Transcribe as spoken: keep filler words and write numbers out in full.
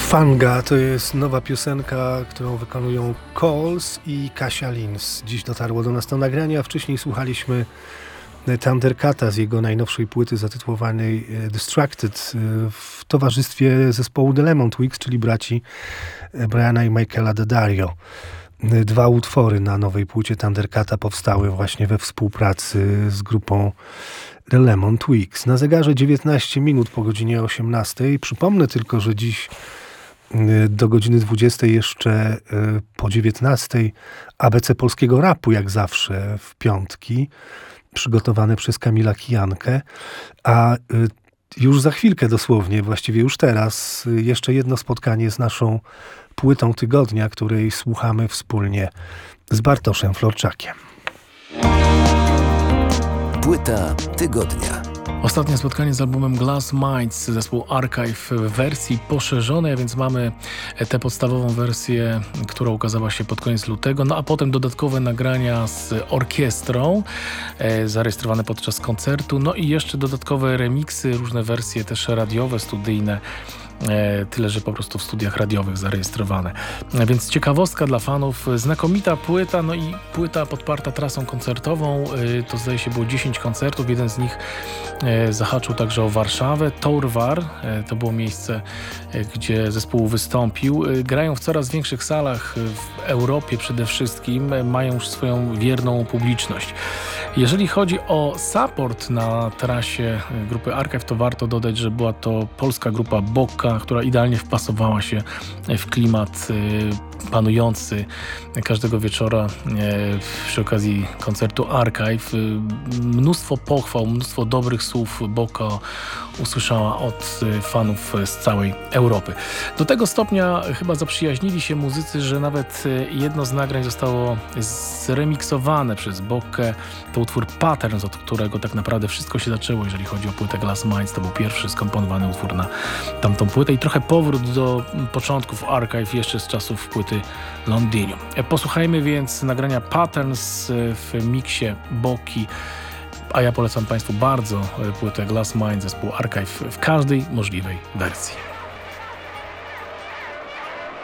Fanga to jest nowa piosenka, którą wykonują Coles i Kasia Lins. Dziś dotarło do nas to nagranie, a wcześniej słuchaliśmy Thundercata z jego najnowszej płyty zatytułowanej Distracted w towarzystwie zespołu The Lemon Twigs, czyli braci Briana i Michaela Daddario. Dwa utwory na nowej płycie Thundercata powstały właśnie we współpracy z grupą The Lemon Twigs. Na zegarze dziewiętnaście minut po godzinie osiemnastej. Przypomnę tylko, że dziś do godziny dwudziestej jeszcze po dziewiętnastej A B C polskiego rapu, jak zawsze w piątki, przygotowane przez Kamila Kijankę, a już za chwilkę dosłownie, właściwie już teraz, jeszcze jedno spotkanie z naszą płytą tygodnia, której słuchamy wspólnie z Bartoszem Florczakiem. Płyta tygodnia. Ostatnie spotkanie z albumem Glass Minds, zespół Archive w wersji poszerzonej, a więc mamy tę podstawową wersję, która ukazała się pod koniec lutego, no a potem dodatkowe nagrania z orkiestrą e, zarejestrowane podczas koncertu, no i jeszcze dodatkowe remiksy, różne wersje też radiowe, studyjne. Tyle, że po prostu w studiach radiowych zarejestrowane. Więc ciekawostka dla fanów, znakomita płyta, no i płyta podparta trasą koncertową. To zdaje się było dziesięć koncertów, jeden z nich zahaczył także o Warszawę. Torwar to było miejsce, gdzie zespół wystąpił. Grają w coraz większych salach w Europie przede wszystkim, mają już swoją wierną publiczność. Jeżeli chodzi o support na trasie grupy Archive, to warto dodać, że była to polska grupa Bokka, która idealnie wpasowała się w klimat panujący każdego wieczora przy okazji koncertu Archive. Mnóstwo pochwał, mnóstwo dobrych słów Bokka usłyszała od fanów z całej Europy. Do tego stopnia chyba zaprzyjaźnili się muzycy, że nawet jedno z nagrań zostało zremiksowane przez Bokkę. To utwór Patterns, od którego tak naprawdę wszystko się zaczęło, jeżeli chodzi o płytę Glass Minds. To był pierwszy skomponowany utwór na tamtą płytę i trochę powrót do początków Archive jeszcze z czasów płyty Londinium. Posłuchajmy więc nagrania Patterns w miksie Bokki, a ja polecam Państwu bardzo płytę Glass Minds, zespół Archive w każdej możliwej wersji.